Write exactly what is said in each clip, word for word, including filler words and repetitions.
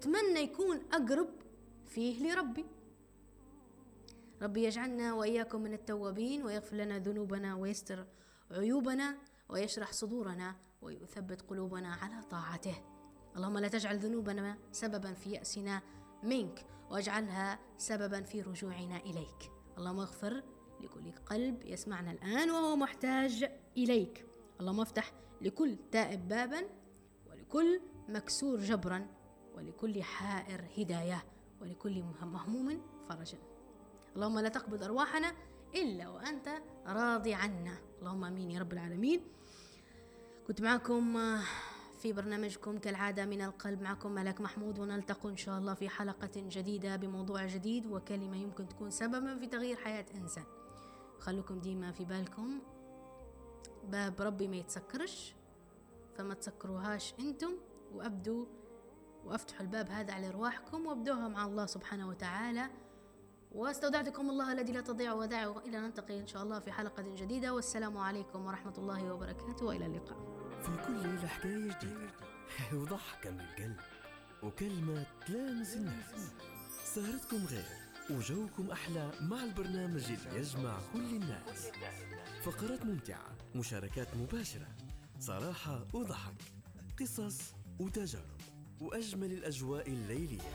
وأتمنى يكون أقرب فيه لربي. ربي يجعلنا وإياكم من التوابين، ويغفر لنا ذنوبنا، ويستر عيوبنا، ويشرح صدورنا، ويثبت قلوبنا على طاعته. اللهم لا تجعل ذنوبنا سببا في يأسنا منك، واجعلها سببا في رجوعنا إليك. اللهم اغفر لكل قلب يسمعنا الآن وهو محتاج إليك. اللهم افتح لكل تائب بابا، ولكل مكسور جبرا، ولكل حائر هداية، ولكل مهموم فرجا. اللهم لا تقبض أرواحنا إلا وأنت راضي عنا. اللهم آمين يا رب العالمين. كنت معكم في برنامجكم كالعادة من القلب، معكم ملاك محمود، ونلتقي إن شاء الله في حلقة جديدة بموضوع جديد وكلمة يمكن تكون سببا في تغيير حياة إنسان. خلوكم ديما في بالكم باب ربي ما يتسكرش، فما تسكروهاش أنتم، وأبدوا وأفتحوا الباب هذا على أرواحكم، وابدوها مع الله سبحانه وتعالى. واستودعتكم الله الذي لا تضيع ودائعه، إلى نلتقي إن شاء الله في حلقة جديدة، والسلام عليكم ورحمة الله وبركاته، وإلى اللقاء. في كل ليلة حكاية جديدة وضحكة من القلب وكلمة تلامس الناس. سهرتكم غير وجوكم أحلى مع البرنامج اللي يجمع كل الناس. فقرات ممتعة، مشاركات مباشرة، صراحة وضحك، قصص وتجارب، وأجمل الأجواء الليلية.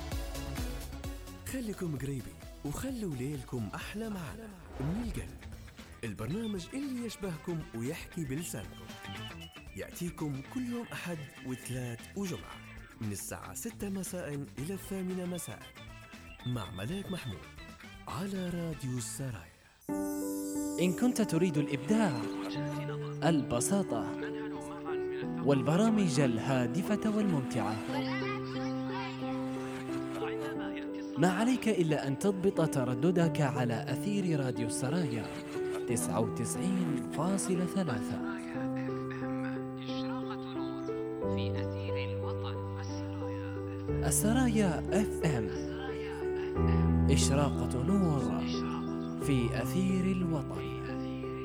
خليكم قريبين وخلوا ليلكم أحلى معنا من القلب، البرنامج اللي يشبهكم ويحكي بلسانكم. يأتيكم كل يوم أحد وثلاث وجمعة من الساعة ستة مساء إلى الثامنة مساء مع ملاك محمود على راديو السرايا. إن كنت تريد الإبداع، البساطة، والبرامج الهادفة والممتعة، ما عليك إلا أن تضبط ترددك على أثير راديو السرايا تسعة وتسعين فاصلة ثلاثة. السرايا اف ام، إشراقة نور في أثير الوطن.